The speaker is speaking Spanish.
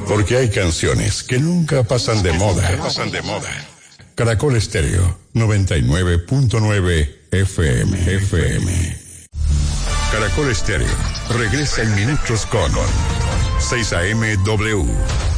Porque hay canciones que nunca pasan de moda. Caracol Estéreo 99.9 FM. Caracol Estéreo regresa en minutos con 6 AM W.